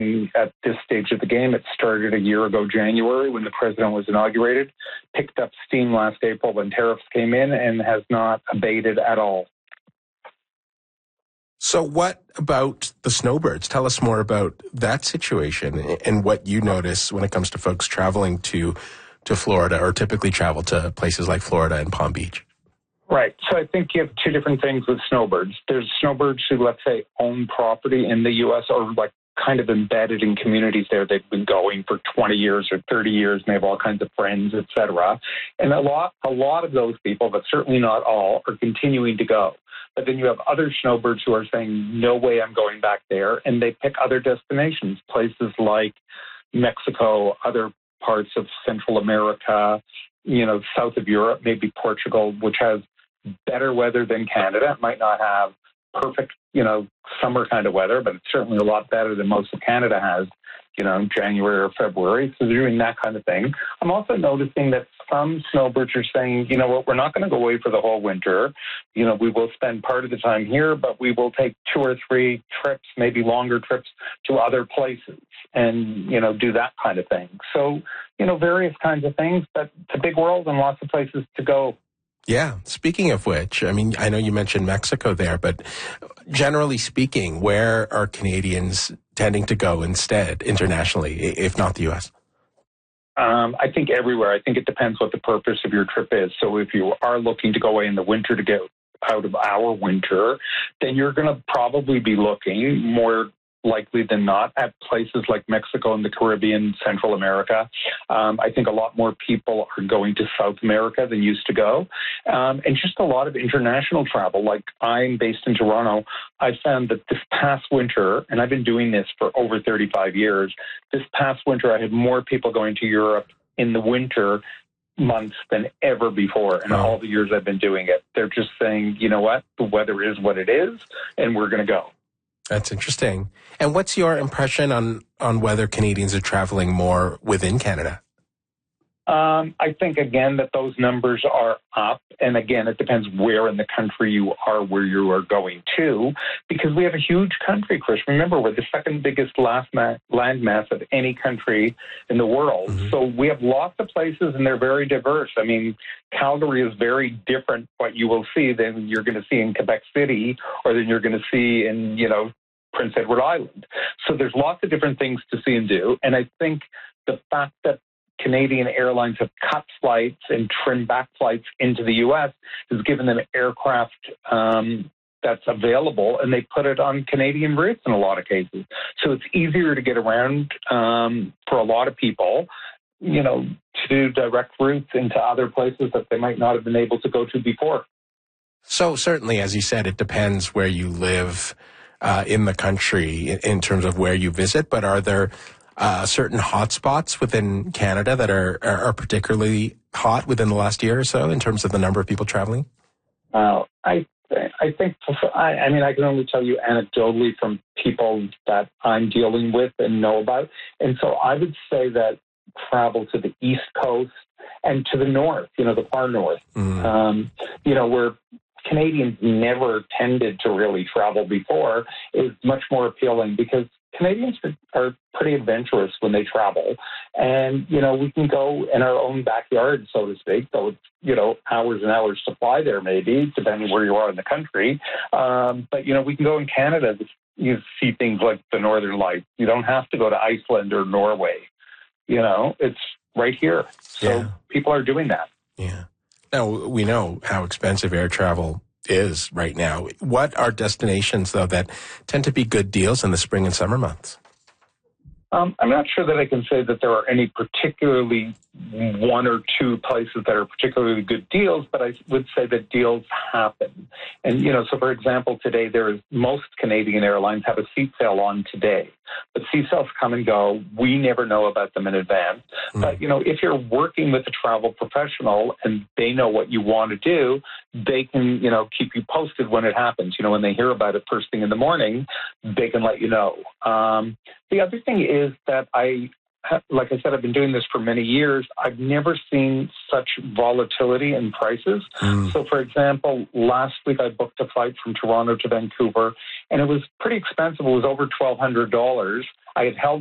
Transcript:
at this stage of the game. It started a year ago, January, when the president was inaugurated, picked up steam last April when tariffs came in, and has not abated at all. So what about the snowbirds? Tell us more about that situation and what you notice when it comes to folks traveling to Florida, or typically travel to places like Florida and Palm Beach. Right. So I think you have two different things with snowbirds. There's snowbirds who, let's say, own property in the U.S. or like kind of embedded in communities there. They've been going for 20 years or 30 years, and they have all kinds of friends, et cetera. And a lot of those people, but certainly not all, are continuing to go. But then you have other snowbirds who are saying, no way I'm going back there. And they pick other destinations, places like Mexico, other parts of Central America, south of Europe, maybe Portugal, which has better weather than Canada. It might not have perfect, summer kind of weather, but it's certainly a lot better than most of Canada has, January or February. So they're doing that kind of thing. I'm also noticing that some snowbirds are saying, you know what, we're not going to go away for the whole winter. We will spend part of the time here, but we will take 2 or 3 trips, maybe longer trips to other places and, do that kind of thing. So, various kinds of things, but it's a big world and lots of places to go. Yeah. Speaking of which, I know you mentioned Mexico there, but generally speaking, where are Canadians tending to go instead internationally, if not the U.S.? I think everywhere. I think it depends what the purpose of your trip is. So if you are looking to go away in the winter to get out of our winter, then you're going to probably be looking more likely than not at places like Mexico and the Caribbean, Central America. I think a lot more people are going to South America than used to go. And just a lot of international travel. Like, I'm based in Toronto. I found that this past winter, and I've been doing this for over 35 years, this past winter I had more people going to Europe in the winter months than ever before in all the years I've been doing it. They're just saying, you know what, the weather is what it is, and we're going to go. That's interesting. And what's your impression on whether Canadians are traveling more within Canada? I think, again, that those numbers are up. And again, it depends where in the country you are, where you are going to, because we have a huge country, Chris. Remember, we're the second biggest landmass of any country in the world. Mm-hmm. So we have lots of places, and they're very diverse. Calgary is very different what you will see than you're going to see in Quebec City or than you're going to see in, Prince Edward Island. So there's lots of different things to see and do. And I think the fact that Canadian airlines have cut flights and trimmed back flights into the U.S. has given them aircraft that's available, and they put it on Canadian routes in a lot of cases. So it's easier to get around for a lot of people, to do direct routes into other places that they might not have been able to go to before. So certainly, as you said, it depends where you live in the country in terms of where you visit, but are there certain hotspots within Canada that are particularly hot within the last year or so in terms of the number of people traveling? I think, I can only tell you anecdotally from people that I'm dealing with and know about. And so I would say that travel to the East Coast and to the north, the far north, where Canadians never tended to really travel before, is much more appealing because Canadians are pretty adventurous when they travel. And, we can go in our own backyard, so to speak, though it's, hours and hours to fly there maybe, depending where you are in the country. But, we can go in Canada to see things like the Northern Lights. You don't have to go to Iceland or Norway. It's right here. So people are doing that. Yeah. Now, we know how expensive air travel is right now. What are destinations, though, that tend to be good deals in the spring and summer months? I'm not sure that I can say that there are any particularly one or two places that are particularly good deals, but I would say that deals happen. And, so for example, today most Canadian airlines have a seat sale on today, but seat sales come and go. We never know about them in advance. But, if you're working with a travel professional and they know what you want to do, they can, keep you posted when it happens. When they hear about it first thing in the morning, they can let you know. The other thing is that I like I said, I've been doing this for many years. I've never seen such volatility in prices. So, for example, last week I booked a flight from Toronto to Vancouver, and it was pretty expensive. It was over $1,200. I had held